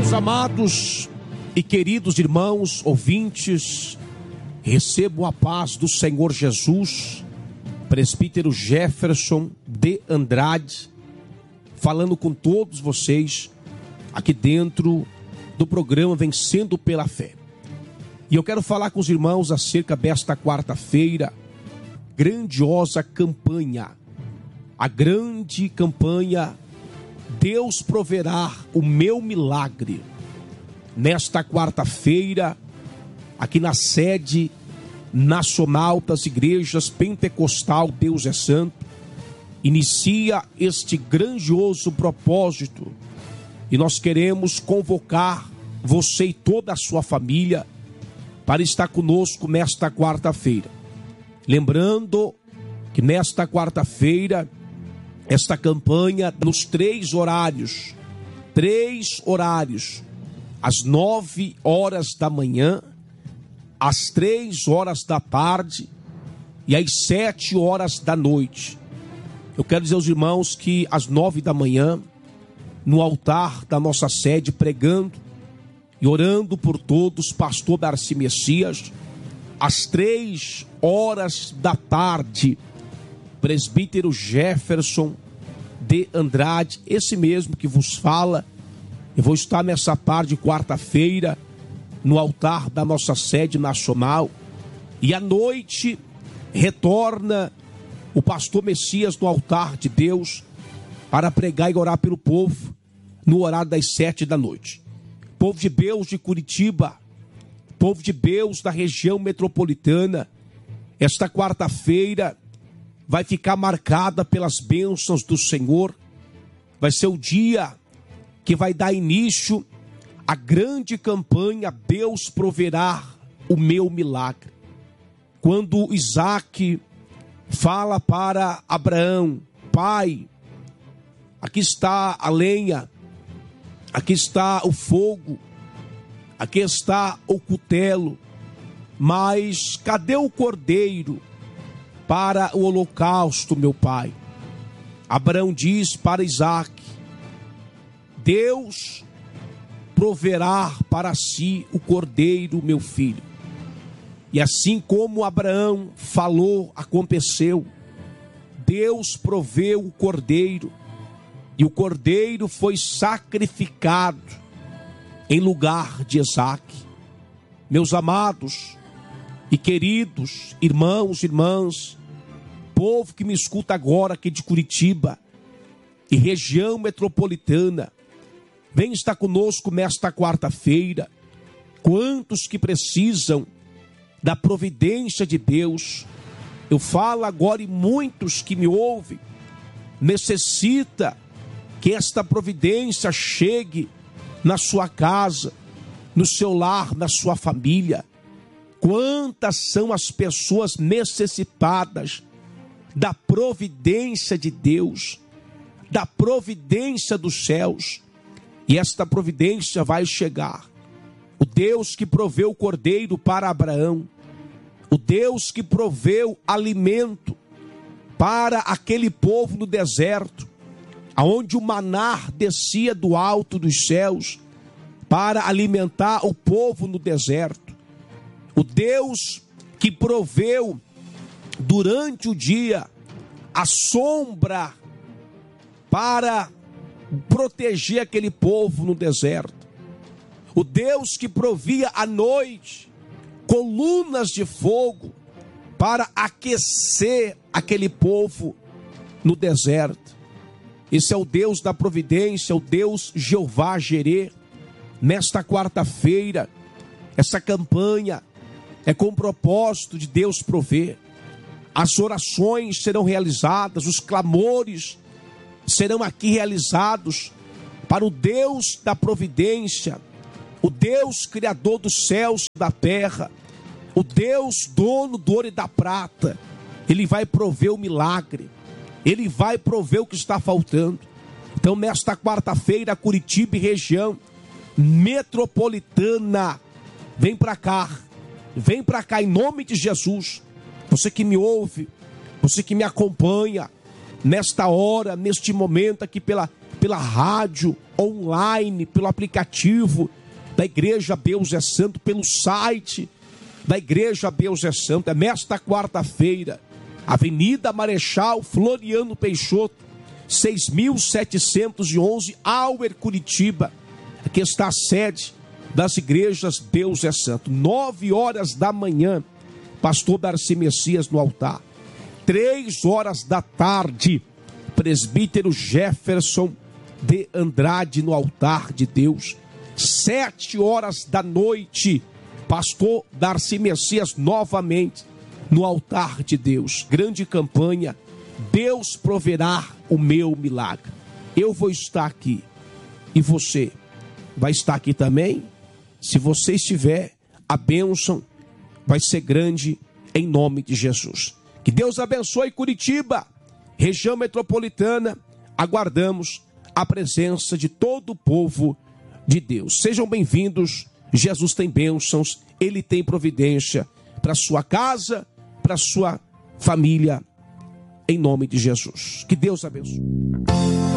Meus amados e queridos irmãos, ouvintes, recebo a paz do Senhor Jesus, presbítero Jefferson de Andrade, falando com todos vocês aqui dentro do programa Vencendo pela Fé. E eu quero falar com os irmãos acerca desta quarta-feira, grandiosa campanha, a grande campanha Deus proverá o meu milagre. Nesta quarta-feira, aqui na sede nacional das igrejas pentecostal Deus é Santo, inicia este grandioso propósito e nós queremos convocar você e toda a sua família para estar conosco nesta quarta-feira. Lembrando que nesta quarta-feira, esta campanha nos três horários, às 9 horas da manhã, às 3 horas da tarde e às 7 horas da noite. Eu quero dizer aos irmãos que às 9 da manhã, no altar da nossa sede, pregando e orando por todos, pastor Darcy Messias. Às 3 horas da tarde, presbítero Jefferson de Andrade, esse mesmo que vos fala. Eu vou estar nessa tarde de quarta-feira no altar da nossa sede nacional. E à noite retorna o pastor Messias no altar de Deus para pregar e orar pelo povo no horário das 7 da noite. Povo de Deus de Curitiba, povo de Deus da região metropolitana, esta quarta-feira vai ficar marcada pelas bênçãos do Senhor. Vai ser o dia que vai dar início à grande campanha Deus proverá o meu milagre. Quando Isaac fala para Abraão: pai, aqui está a lenha, aqui está o fogo, aqui está o cutelo, mas cadê o cordeiro para o holocausto, meu pai? Abraão diz para Isaac: Deus proverá para si o cordeiro, meu filho. E assim como Abraão falou, aconteceu. Deus proveu o cordeiro, e o cordeiro foi sacrificado em lugar de Isaac. Meus amados e queridos irmãos e irmãs, povo que me escuta agora aqui de Curitiba e região metropolitana, vem estar conosco nesta quarta-feira. Quantos que precisam da providência de Deus? Eu falo agora e muitos que me ouvem necessita que esta providência chegue na sua casa, no seu lar, na sua família. Quantas são as pessoas necessitadas da providência de Deus, da providência dos céus, e esta providência vai chegar. O Deus que proveu o cordeiro para Abraão, o Deus que proveu alimento para aquele povo no deserto, aonde o maná descia do alto dos céus para alimentar o povo no deserto. O Deus que proveu durante o dia a sombra para proteger aquele povo no deserto. O Deus que provia à noite colunas de fogo para aquecer aquele povo no deserto. Esse é o Deus da providência, o Deus Jeová Jireh. Nesta quarta-feira, essa campanha é com o propósito de Deus prover. As orações serão realizadas, os clamores serão aqui realizados para o Deus da providência, o Deus criador dos céus e da terra, o Deus dono do ouro e da prata. Ele vai prover o milagre, Ele vai prover o que está faltando. Então, nesta quarta-feira, Curitiba e região metropolitana, vem para cá em nome de Jesus. Você que me ouve, você que me acompanha nesta hora, neste momento aqui pela pela rádio, online, pelo aplicativo da Igreja Deus é Santo, pelo site da Igreja Deus é Santo. É nesta quarta-feira, Avenida Marechal Floriano Peixoto, 6.711, Auer, Curitiba. Aqui está a sede das igrejas Deus é Santo. 9 horas da manhã, pastor Darcy Messias no altar. 3 horas da tarde, presbítero Jefferson de Andrade no altar de Deus. 7 horas da noite, pastor Darcy Messias novamente no altar de Deus. Grande campanha, Deus proverá o meu milagre. Eu vou estar aqui e você vai estar aqui também. Se você estiver, a bênção vai ser grande em nome de Jesus. Que Deus abençoe Curitiba, região metropolitana. Aguardamos a presença de todo o povo de Deus. Sejam bem-vindos. Jesus tem bênçãos, Ele tem providência para sua casa, para sua família, em nome de Jesus. Que Deus abençoe.